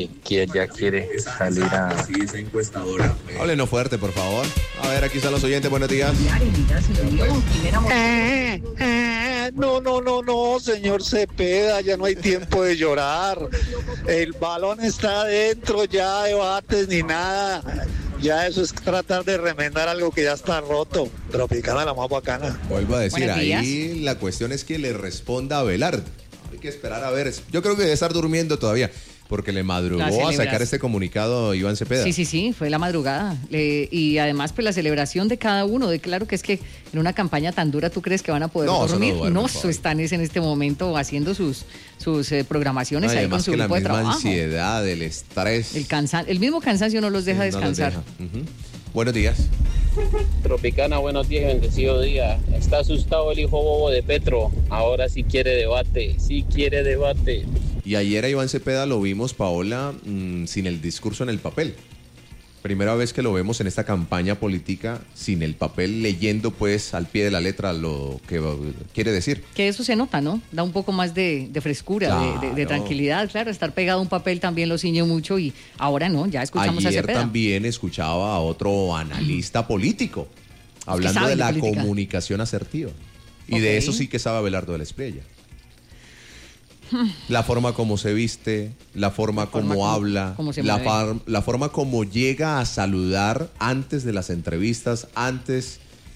que ella quiere salir a... Háblenos fuerte, por favor. A ver, aquí están los oyentes, buenos días. No, señor Cepeda, ya no hay tiempo de llorar. El balón está adentro, ya debates ni nada. Ya eso es tratar de remendar algo que ya está roto. Tropicana la más bacana. Vuelvo a decir, ahí la cuestión es que le responda a Abelardo. Hay que esperar a ver. Yo creo que debe estar durmiendo todavía, porque le madrugó a sacar este comunicado Iván Cepeda. Sí, fue la madrugada. Y además, pues la celebración de cada uno. Claro que es que en una campaña tan dura, ¿tú crees que van a poder dormir? No, están en este momento haciendo sus programaciones ahí con su grupo de trabajo. La ansiedad, el estrés. El mismo cansancio no los deja descansar. Buenos días. Tropicana, buenos días, bendecido día. Está asustado el hijo bobo de Petro. Ahora sí quiere debate. Y ayer a Iván Cepeda lo vimos, Paola, sin el discurso en el papel. Primera vez que lo vemos en esta campaña política sin el papel, leyendo pues al pie de la letra lo que quiere decir. Que eso se nota, ¿no? Da un poco más de frescura, claro. de tranquilidad. Claro, estar pegado a un papel también lo ciñe mucho y ahora no, ya escuchamos a Cepeda. Ayer también escuchaba a otro analista político hablando de la comunicación asertiva. Y de eso sí que sabe Abelardo de la Espriella. La forma como se viste, la forma como habla, la forma como llega a saludar antes de las entrevistas, antes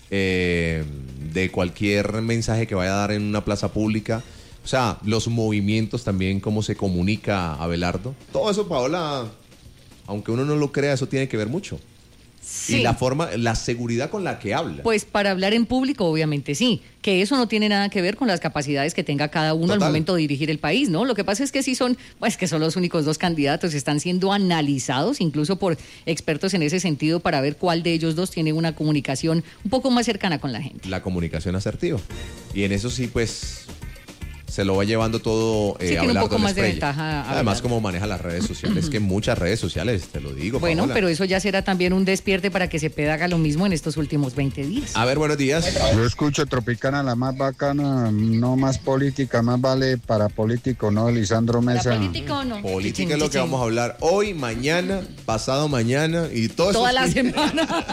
de cualquier mensaje que vaya a dar en una plaza pública. O sea, los movimientos también, cómo se comunica Abelardo. Todo eso, Paola, aunque uno no lo crea, eso tiene que ver mucho. Sí. Y la seguridad con la que habla. Pues para hablar en público, obviamente sí, que eso no tiene nada que ver con las capacidades que tenga cada uno al momento de dirigir el país, ¿no? Lo que pasa es que sí son los únicos dos candidatos, están siendo analizados incluso por expertos en ese sentido para ver cuál de ellos dos tiene una comunicación un poco más cercana con la gente. La comunicación asertiva. Y en eso sí, pues, se lo va llevando todo tiene un poco más de ventaja. Además, como maneja las redes sociales, que muchas redes sociales, te lo digo. Bueno, Paola. pero eso ya será también un despierte para que Cepeda haga lo mismo en estos últimos 20 días. A ver, buenos días. Yo escucho Tropicana, la más bacana, no más política, más vale para político, ¿no? Lisandro Mesa. ¿Para político no? Política es lo que vamos a hablar hoy, mañana, pasado mañana y toda la semana.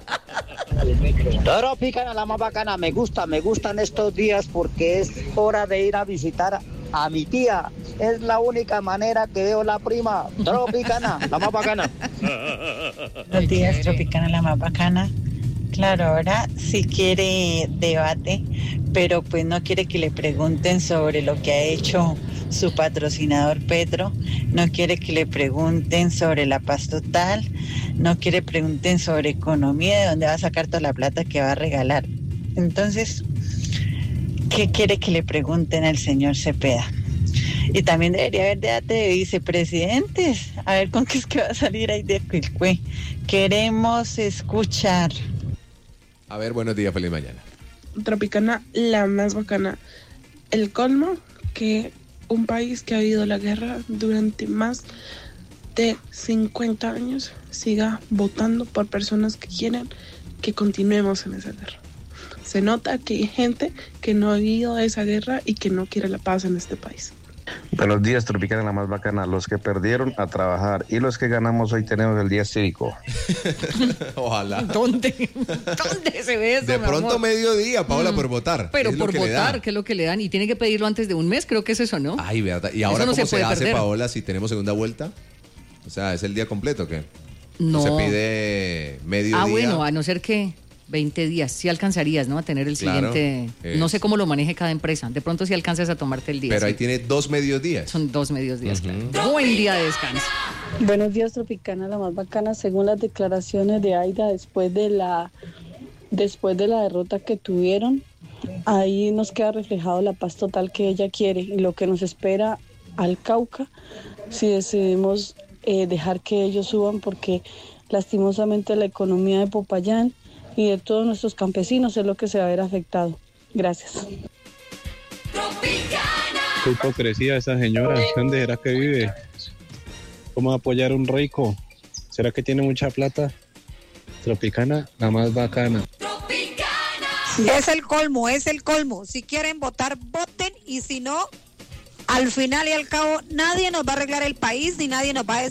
Tropicana, la más bacana, me gustan estos días porque es hora de ir a visitar a mi tía. Es la única manera que veo la prima. Tropicana, la más bacana. Buenos días, Tropicana, la más bacana. Claro, ahora sí quiere debate, pero pues no quiere que le pregunten sobre lo que ha hecho su patrocinador Petro, no quiere que le pregunten sobre la paz total, no quiere que pregunten sobre economía, de dónde va a sacar toda la plata que va a regalar. Entonces, ¿qué quiere que le pregunten al señor Cepeda? Y también debería haber debate de vicepresidentes, a ver con qué es que va a salir ahí de Quilcue. Queremos escuchar. A ver, buenos días, feliz mañana. Tropicana, la más bacana. El colmo que un país que ha habido la guerra durante más de 50 años siga votando por personas que quieren que continuemos en esa guerra. Se nota que hay gente que no ha vivido esa guerra y que no quiere la paz en este país. Buenos días, Tropicana, la más bacana. Los que perdieron a trabajar y los que ganamos hoy tenemos el día cívico. Ojalá. ¿Dónde se ve eso? De pronto mediodía, Paola, por votar. Pero por votar, ¿qué es lo que le dan? Y tiene que pedirlo antes de un mes, creo que es eso, ¿no? Ay, verdad. ¿Y ahora cómo se hace, Paola, si tenemos segunda vuelta? O sea, ¿es el día completo o qué? No. ¿Se pide mediodía? Bueno, a no ser que 20 días, sí alcanzarías, ¿no? A tener el siguiente... No sé cómo lo maneje cada empresa. De pronto sí alcanzas a tomarte el día. Pero ahí tiene 2 mediodías. Son 2 mediodías, claro. Buen día de descanso. Buenos días, Tropicana, la más bacana. Según las declaraciones de Aida, después de la derrota que tuvieron, ahí nos queda reflejado la paz total que ella quiere y lo que nos espera al Cauca si decidimos dejar que ellos suban, porque lastimosamente la economía de Popayán y de todos nuestros campesinos es lo que se va a ver afectado. Gracias. Qué hipocresía esa señora. ¿Dónde será que vive? ¿Cómo apoyar a un rico? ¿Será que tiene mucha plata? Tropicana, la más bacana. Es el colmo. Si quieren votar, voten, y si no, al final y al cabo nadie nos va a arreglar el país ni nadie nos va a